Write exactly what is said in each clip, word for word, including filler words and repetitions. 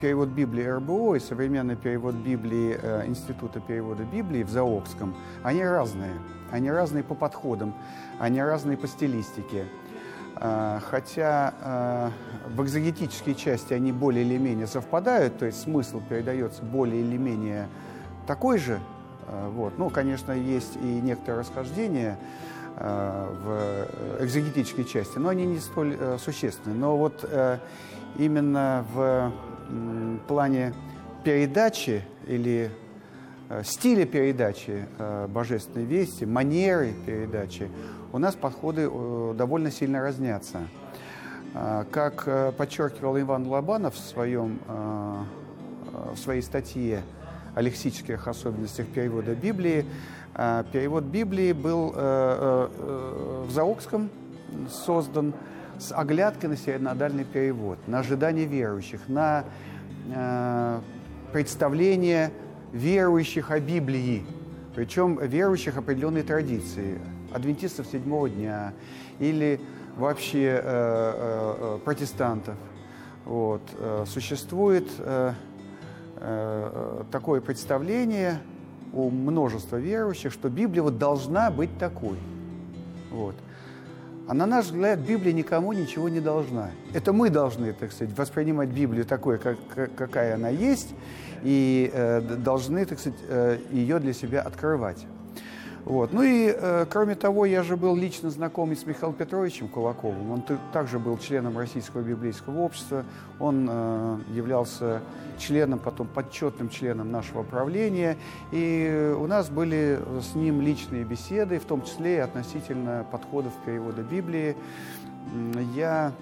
Перевод Библии эр бэ о и современный перевод Библии э, Института перевода Библии в Заокском, они разные. Они разные по подходам, они разные по стилистике. Э, хотя э, в экзегетической части они более или менее совпадают, то есть смысл передается более или менее такой же. Э, вот. Ну, конечно, есть и некоторые расхождения э, в экзегетической части, но они не столь э, существенны. Но вот э, именно в в плане передачи или э, стиля передачи э, божественной вести, манеры передачи, у нас подходы э, довольно сильно разнятся. Э, как э, подчеркивал Иван Лобанов в, своем, э, в своей статье о лексических особенностях перевода Библии, э, перевод Библии был э, э, в Заокском создан с оглядкой на синодальный перевод, на ожидание верующих, на э, представление верующих о Библии, причем верующих определенной традиции, адвентистов седьмого дня или вообще э, э, протестантов. Вот. Существует э, э, такое представление у множества верующих, что Библия вот должна быть такой. Вот. А на наш взгляд, Библия никому ничего не должна. Это мы должны, так сказать, воспринимать Библию такой, как, какая она есть, и э, должны, так сказать, э, ее для себя открывать. Вот. Ну и, э, кроме того, я же был лично знаком с Михаилом Петровичем Кулаковым. Он также был членом Российского библейского общества. Он э, являлся членом, потом почетным членом нашего правления. И у нас были с ним личные беседы, в том числе и относительно подходов перевода Библии. Я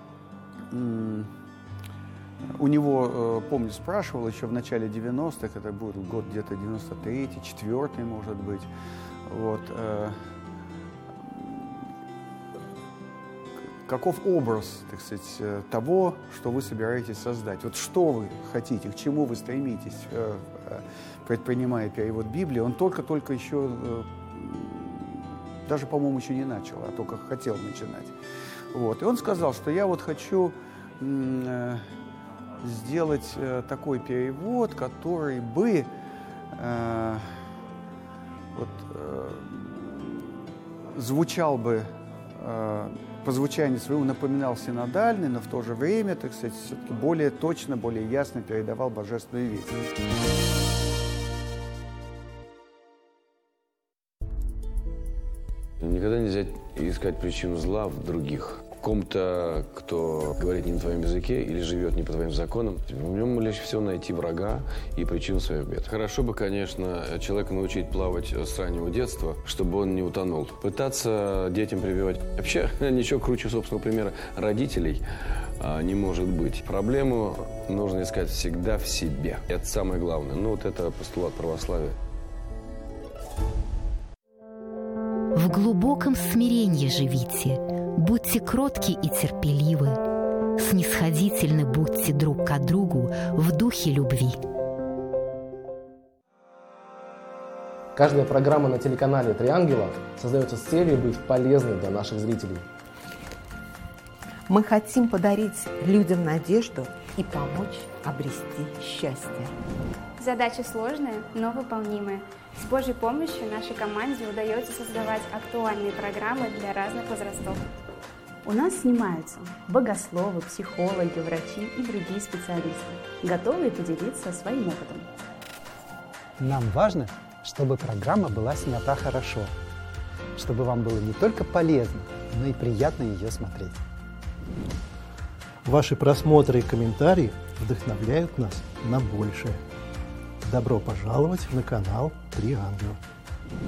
у него, помню, спрашивал еще в начале девяностых, это был год где-то девяносто третий, четвёртый, может быть. Вот, э, каков образ, так сказать, того, что вы собираетесь создать? Вот что вы хотите, к чему вы стремитесь, э, предпринимая перевод Библии? Он только-только еще, э, даже, по-моему, еще не начал, а только хотел начинать. Вот. И он сказал, что я вот хочу э, сделать э, такой перевод, который бы... Э, Вот, э, звучал бы, э, по звучанию своему напоминал синодальный, но в то же время, так сказать, все-таки более точно, более ясно передавал божественную весть. Никогда нельзя искать причину зла в других. В ком-то, кто говорит не на твоем языке или живет не по твоим законам, в нем легче всего найти врага и причину своих бед. Хорошо бы, конечно, человека научить плавать с раннего детства, чтобы он не утонул. Пытаться детям прививать... Вообще, ничего круче собственного примера родителей а, не может быть. Проблему нужно искать всегда в себе. Это самое главное. Ну, вот это постулат православия. В глубоком смирении живите, будьте кротки и терпеливы, снисходительны будьте друг к другу в духе любви. Каждая программа на телеканале «Три ангела» создается с целью быть полезной для наших зрителей. Мы хотим подарить людям надежду и помочь обрести счастье. Задача сложная, но выполнимая. С Божьей помощью нашей команде удается создавать актуальные программы для разных возрастов. У нас снимаются богословы, психологи, врачи и другие специалисты, готовые поделиться своим опытом. Нам важно, чтобы программа была снята хорошо, чтобы вам было не только полезно, но и приятно ее смотреть. Ваши просмотры и комментарии вдохновляют нас на большее. Добро пожаловать на канал «Три ангела».